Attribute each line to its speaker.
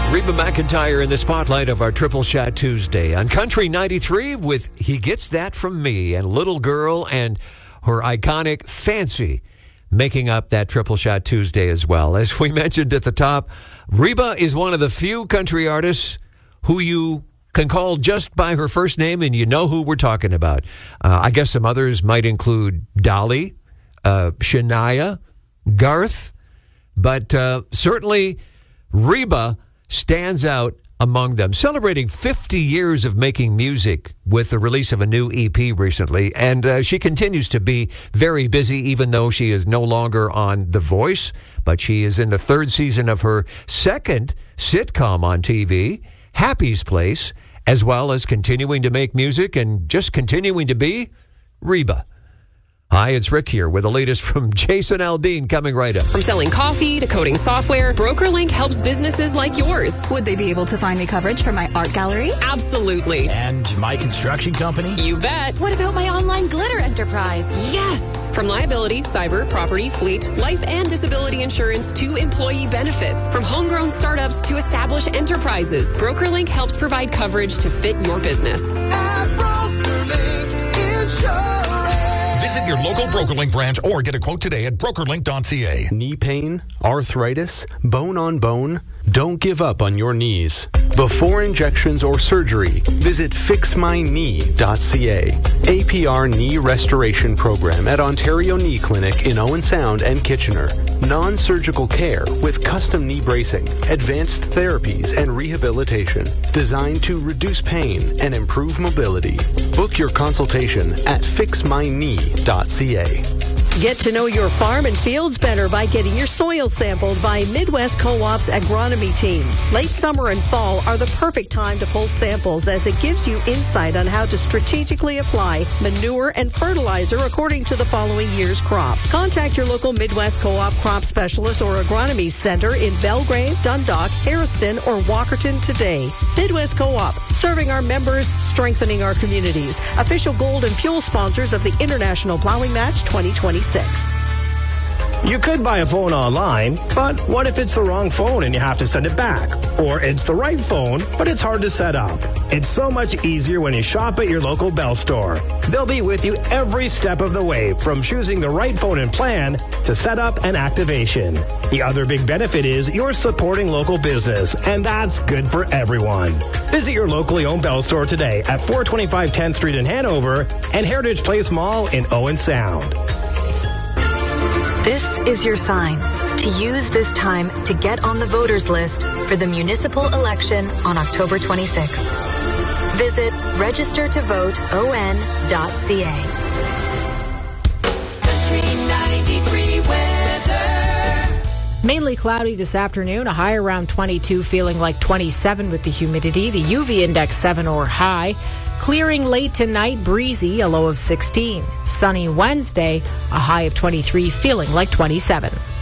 Speaker 1: Reba McEntire in the spotlight of our Triple Shot Tuesday on Country 93 with He Gets That From Me, and Little Girl and her iconic Fancy making up that Triple Shot Tuesday as well. As we mentioned at the top, Reba is one of the few country artists who you can call just by her first name and you know who we're talking about. I guess some others might include Dolly, Shania, Garth, but certainly Reba stands out among them, celebrating 50 years of making music with the release of a new EP recently. And she continues to be very busy, even though she is no longer on The Voice. But she is in the third season of her second sitcom on TV, Happy's Place, as well as continuing to make music and just continuing to be Reba. Hi, it's Rick here with the latest from Jason Aldean coming right up.
Speaker 2: From selling coffee to coding software, BrokerLink helps businesses like yours.
Speaker 3: Would they be able to find me coverage for my art gallery?
Speaker 2: Absolutely.
Speaker 4: And my construction company?
Speaker 2: You bet.
Speaker 3: What about my online glitter enterprise?
Speaker 2: Yes. From liability, cyber, property, fleet, life and disability insurance to employee benefits. From homegrown startups to established enterprises, BrokerLink helps provide coverage to fit your business.
Speaker 5: At BrokerLink Insurance.
Speaker 6: Visit your local BrokerLink branch or get a quote today at brokerlink.ca.
Speaker 7: Knee pain, arthritis, bone on bone? Don't give up on your knees. Before injections or surgery, visit fixmyknee.ca. APR Knee Restoration Program at Ontario Knee Clinic in Owen Sound and Kitchener. Non-surgical care with custom knee bracing, advanced therapies, and rehabilitation designed to reduce pain and improve mobility. Book your consultation at fixmyknee.ca.
Speaker 8: Get to know your farm and fields better by getting your soil sampled by Midwest Co-op's agronomy team. Late summer and fall are the perfect time to pull samples, as it gives you insight on how to strategically apply manure and fertilizer according to the following year's crop. Contact your local Midwest Co-op crop specialist or agronomy center in Belgrave, Dundalk, Harriston, or Walkerton today. Midwest Co-op, serving our members, strengthening our communities. Official gold and fuel sponsors of the International Plowing Match 2026.
Speaker 9: You could buy a phone online, but what if it's the wrong phone and you have to send it back? Or it's the right phone, but it's hard to set up. It's so much easier when you shop at your local Bell store. They'll be with you every step of the way, from choosing the right phone and plan to setup and activation. The other big benefit is you're supporting local business, and that's good for everyone. Visit your locally owned Bell store today at 425 10th Street in Hanover and Heritage Place Mall in Owen Sound.
Speaker 10: This is your sign to use this time to get on the voters list for the municipal election on October 26th. Visit registertovoteon.ca.
Speaker 5: Country 93 weather.
Speaker 11: Mainly cloudy this afternoon, a high around 22, feeling like 27 with the humidity. The UV index 7 or high. Clearing late tonight, breezy, a low of 16. Sunny Wednesday, a high of 23, feeling like 27.